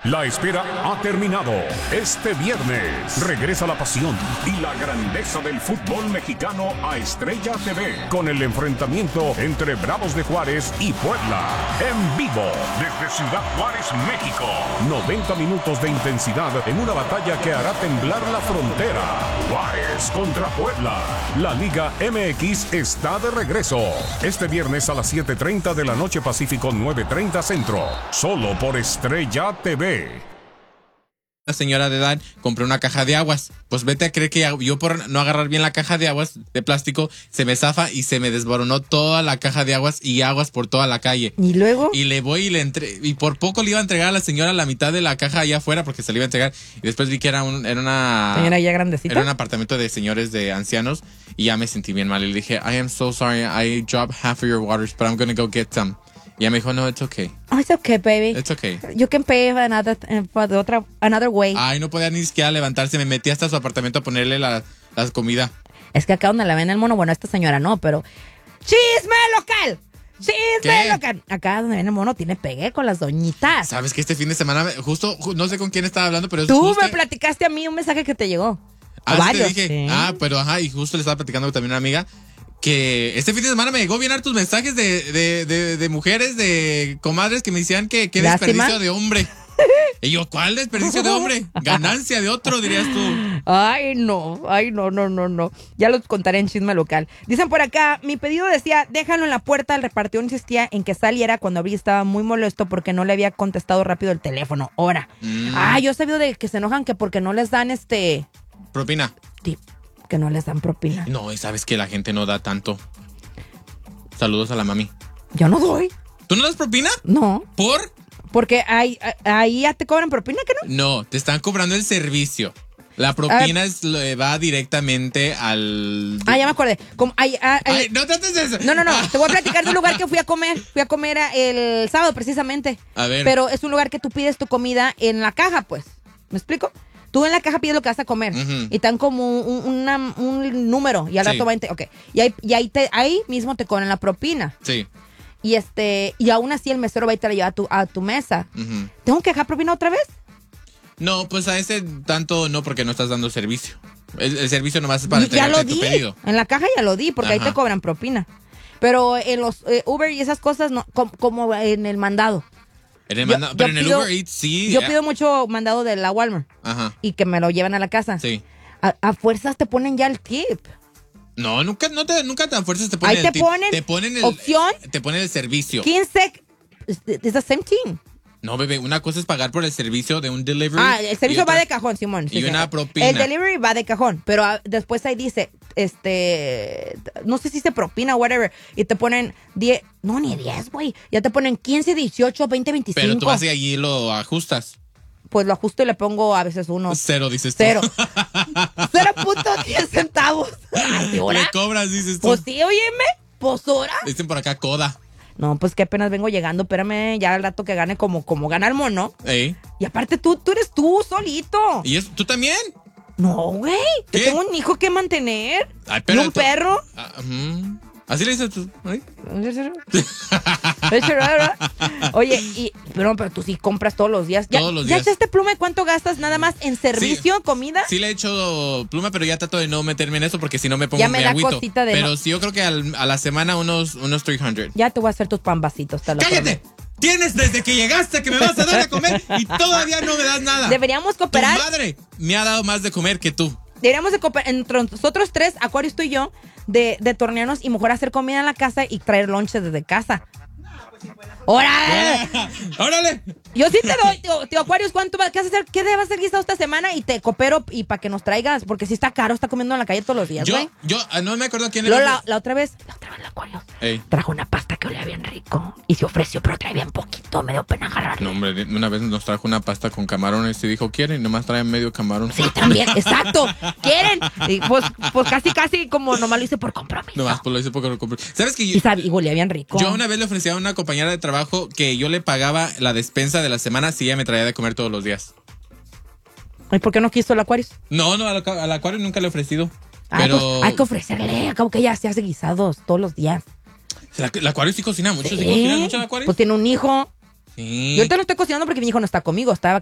La espera ha terminado. Este viernes regresa la pasión y la grandeza del fútbol mexicano a Estrella TV con el enfrentamiento entre Bravos de Juárez y Puebla. En vivo desde Ciudad Juárez, México. 90 minutos de intensidad en una batalla que hará temblar la frontera. Juárez contra Puebla. La Liga MX está de regreso. Este viernes a las 7:30 de la noche Pacífico, 9:30 Centro. Solo por Estrella TV. Una señora de edad compró una caja de aguas. Pues vete a creer que yo por no agarrar bien la caja de aguas de plástico, se me zafa y se me desboronó toda la caja de aguas y aguas por toda la calle. ¿Y luego? Y le voy y le y por poco le iba a entregar a la señora la mitad de la caja allá afuera porque se le iba a entregar. Y después vi que era una... ¿Señora ya grandecita? Era un apartamento de señores de ancianos y ya me sentí bien mal. Y le dije, I am so sorry, I dropped half of your waters, but I'm gonna go get some. Y ella me dijo, no, it's okay. Oh, it's okay, baby. It's okay. You can pay another way. Ay, no podía ni siquiera levantarse. Me metí hasta su apartamento a ponerle la comida. Es que acá donde la ven el mono, bueno, esta señora no, pero... ¡Chisme local! ¡Chisme local! Acá donde ven el mono tiene pegue con las doñitas. ¿Sabes que este fin de semana, justo, no sé con quién estaba hablando, pero... Tú me platicaste a mí un mensaje que te llegó. Ah, varios, te dije. Sí. Pero ajá, y justo le estaba platicando también a una amiga que este fin de semana me llegó bien hartos mensajes de mujeres, de comadres que me decían que desperdicio de hombre. Y yo, ¿cuál desperdicio de hombre? Ganancia de otro, dirías tú. Ay, no. Ya los contaré en Chisme Local. Dicen por acá, mi pedido decía, déjalo en la puerta. El repartidor insistía en que saliera. Cuando abrí estaba muy molesto porque no le había contestado rápido el teléfono. Ahora. Yo he sabido de que se enojan que porque no les dan propina. Sí, que no les dan propina. No, y sabes que la gente no da tanto. Saludos a la mami. Yo no doy. ¿Tú no das propina? No. ¿Por? Porque ahí ya te cobran propina, ¿que no? No, te están cobrando el servicio. La propina va directamente al... Ya me acordé. No trates de eso. No. Te voy a platicar de un lugar que fui a comer. Fui a comer el sábado, precisamente. A ver. Pero es un lugar que tú pides tu comida en la caja, pues. ¿Me explico? Tú en la caja pides lo que vas a comer. Uh-huh. Y te dan como un número. Y al rato va a... Ok. Y ahí mismo te cobran la propina. Sí. Y aún así el mesero va y te la lleva a tu mesa. Uh-huh. ¿Tengo que dejar propina otra vez? No, pues a ese tanto no, porque no estás dando servicio. El servicio nomás es para entregarte tu pedido. En la caja ya lo di, porque ahí te cobran propina. Pero en los Uber y esas cosas, no, como en el mandado. En el mandado, pero en el Uber Eats sí. Yo pido mucho mandado de la Walmart. Ajá. Y que me lo llevan a la casa. Sí. A fuerzas te ponen ya el tip. No, nunca tan fuerzas te ponen ahí el tip. Te ponen opción. Te ponen el servicio. 15. It's the same thing. No, bebé, una cosa es pagar por el servicio de un delivery. El servicio va de cajón, Simón. Y una propina. El delivery va de cajón, pero después ahí dice, no sé si se propina o whatever, y te ponen 10, no, ni 10, güey. Ya te ponen 15, 18, 20, 25. Pero tú vas y allí lo ajustas. Pues lo ajusto y le pongo a veces 1. 0, dices tú. 0. 0.10 centavos. Le cobras, dices tú. Pues sí, óyeme. Pues ahora. Dicen por acá coda. No, pues que apenas vengo llegando, espérame, ya al rato que gane como gana el mono. Ey. Y aparte tú eres tú solito. ¿Y tú también? No, güey. Yo tengo un hijo que mantener. Ay, y un perro. Así le dices tú. Oye, pero tú sí compras todos los días. Todos los días. ¿Ya echaste pluma? ¿Cuánto gastas nada más en servicio, comida? Sí le he hecho pluma, pero ya trato de no meterme en eso porque si no me pongo ya me da agüito. Cosita de pero sí, yo creo que a la semana unos 300. Ya te voy a hacer tus pambasitos. ¡Cállate! Tienes desde que llegaste que me vas a dar de comer y todavía no me das nada. Deberíamos cooperar. Tu madre me ha dado más de comer que tú. Deberíamos de cooperar entre nosotros tres, Aquarius, tú y yo, de tornearnos y mejor hacer comida en la casa y traer lonches desde casa. ¡Órale! ¡Órale! Yo sí te doy, tío Aquarius, ¿cuánto vas a hacer? ¿Qué debes hacer guisado esta semana? Y te coopero y para que nos traigas, porque si está caro, está comiendo en la calle todos los días, güey. Yo no me acuerdo quién era. La otra vez la Aquarius trajo una pasta que olía bien rico y se ofreció, pero trae bien poquito, me dio pena agarrarle. No, hombre, una vez nos trajo una pasta con camarones y dijo, ¿quieren? Y nomás traen medio camarón. Sí, también, exacto. ¿Quieren? Y pues casi como nomás lo hice por compromiso. Nomás pues lo hice por compromiso. ¿Sabes qué? Y olía bien rico. Yo una vez le ofrecía a una compañera de trabajo que yo le pagaba la despensa de la semana si ella me traía de comer todos los días. ¿Y por qué no quiso el Aquarius? No, al Aquarius nunca le he ofrecido. Pero pues hay que ofrecerle, acabo que ella se hace guisados todos los días. El Aquarius sí cocina mucho, ¿sí cocina mucho el Aquarius? Pues tiene un hijo. Sí. Yo ahorita no estoy cocinando porque mi hijo no está conmigo, está